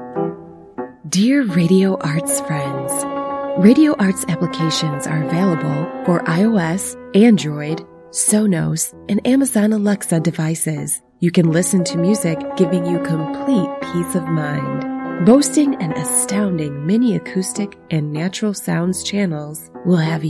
Dear Radio Arts friends, Radio Arts applications are available for iOS, Android, Sonos, and Amazon Alexa devices. You can listen to music giving you complete peace of mind. Boasting an astounding mini acoustic and natural sounds channels will have